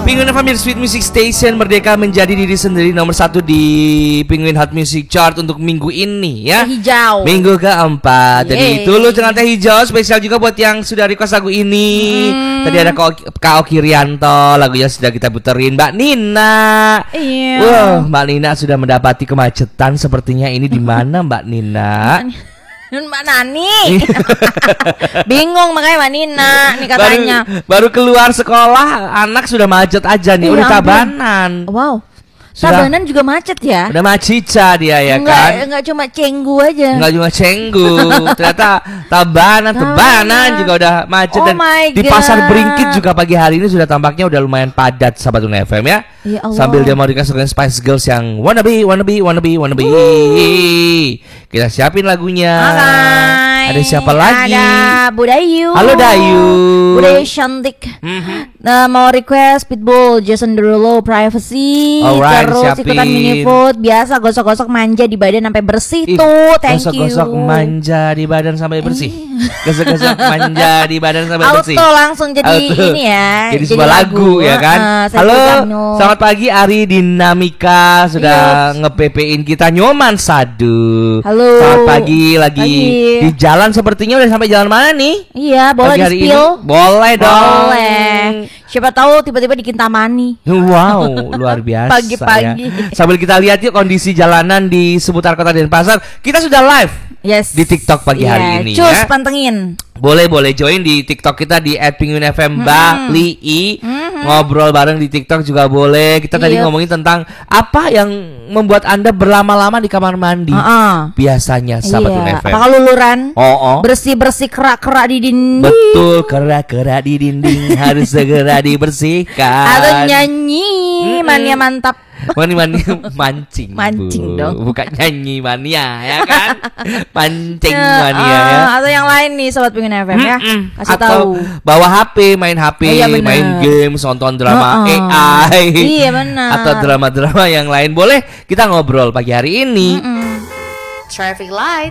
Penguin FM Sweet Music Station, merdeka menjadi diri sendiri, nomor 1 di Penguin Hot Music Chart untuk minggu ini ya. Hijau. Minggu keempat. Jadi Tulus dengan Teh Hijau spesial juga buat yang sudah request lagu ini. Tadi ada Kak Oki Rianto, lagunya sudah kita puterin. Mbak Nina. Iya. Wah, Mbak Nina sudah mendapati kemacetan sepertinya ini di mana Mbak Nina? Mbak Nani. Bingung makanya Mbak Nina nih katanya. Baru keluar sekolah anak sudah macet aja nih, udah tabanan. Wow. Sudah, tabanan juga macet ya? Udah macica dia ya kan? Enggak cuma cenggu aja. Enggak cuma cenggu. Ternyata tabanan juga udah macet. Dan di Pasar Beringkit juga pagi hari ini sudah tampaknya udah lumayan padat sahabat Una FM ya. Ya Allah. Sambil dia mau request dengan Spice Girls yang wanna be. Kita siapin lagunya. Alright. Ada siapa lagi? Ada Budayu. Halo Dayu. Budayu cantik. Nah, mau request Pitbull, Jason Derulo, Privacy. Alright, terus siapin. ikutan mini food. Biasa gosok-gosok manja di badan sampai bersih tuh. Thank you. Gosok-gosok manja di badan sampai bersih. Gosok-gosok manja di badan sampai bersih. Auto langsung jadi ini ya. Jadi sebuah lagu ya kan. Halo, selamat pagi Ari Dinamika sudah nge-PP-in kita Nyoman Sadu. Halo. Selamat pagi lagi di jalan sepertinya udah sampai jalan mana nih? Iya, boleh di-spill? Boleh dong. Boleh. Siapa tahu tiba-tiba di Kintamani. Wow, luar biasa. Pagi-pagi. Ya. Sambil kita lihat yuk kondisi jalanan di seputar kota Denpasar. Kita sudah live. Yes. Di TikTok pagi hari ini Cus, ya. pantengin. Boleh join di TikTok kita di @penguinfm Bali. Ngobrol bareng di TikTok juga boleh. Kita tadi ngomongin tentang apa yang membuat Anda berlama-lama di kamar mandi. Biasanya sahabat FM. Apakah luluran? Bersih-bersih kerak-kerak di dinding. Betul, kerak-kerak di dinding harus segera dibersihkan. Atau nyanyi mania mantap. Mani mancing dong. Bukan nyanyi mania ya kan. Mancing mania ya. Atau yang lain nih sobat Penguin FM ya. Kasih tahu. Bawa HP, main HP, main game, nonton drama AI. Iya benar. Atau drama-drama yang lain. Boleh kita ngobrol pagi hari ini. Traffic light.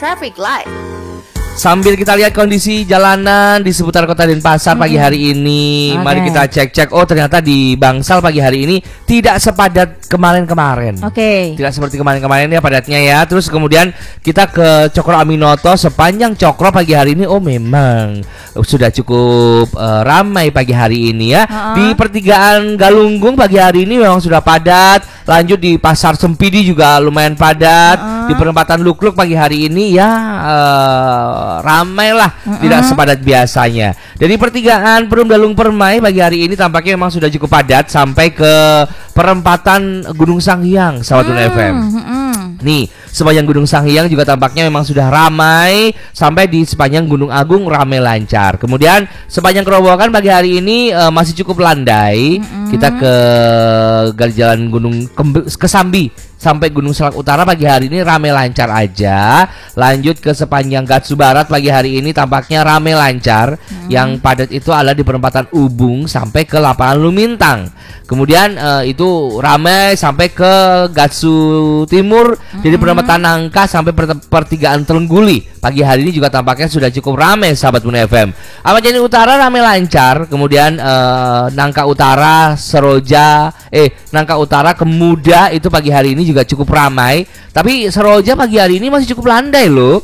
Sambil kita lihat kondisi jalanan di seputar kota Denpasar pagi hari ini. Mari kita cek-cek. Oh, ternyata di Bangsal pagi hari ini tidak sepadat kemarin-kemarin. Tidak seperti kemarin-kemarin ya padatnya ya. Terus kemudian kita ke Cokro Aminoto. Sepanjang Cokro pagi hari ini memang sudah cukup ramai pagi hari ini ya. Di pertigaan Galunggung pagi hari ini memang sudah padat. Lanjut di Pasar Sempidi juga lumayan padat. Di perempatan Lukluk pagi hari ini ya ramai lah, tidak sepadat biasanya. Dari pertigaan Perum Dalung Permai pagi hari ini tampaknya memang sudah cukup padat sampai ke perempatan Gunung Sanghyang sahabat Una FM. Nih, sepanjang Gunung Sanghyang juga tampaknya memang sudah ramai. Sampai di sepanjang Gunung Agung ramai lancar. Kemudian sepanjang Kerobokan pagi hari ini masih cukup landai. Kita ke jalan Gunung Kesambi sampai Gunung Salak Utara pagi hari ini ramai lancar aja. Lanjut ke sepanjang Gatsu Barat pagi hari ini tampaknya ramai lancar. Yang padat itu adalah di perempatan Ubung sampai ke lapangan Lumintang. Kemudian itu ramai sampai ke Gatsu Timur. Jadi perempatan Nangka sampai pertigaan Telengguli pagi hari ini juga tampaknya sudah cukup ramai sahabat Una FM. Ahmad Yani Utara ramai lancar. Kemudian Nangka Utara, Nangka Utara Kemuda itu pagi hari ini juga cukup ramai. Tapi Seroja pagi hari ini masih cukup landai loh.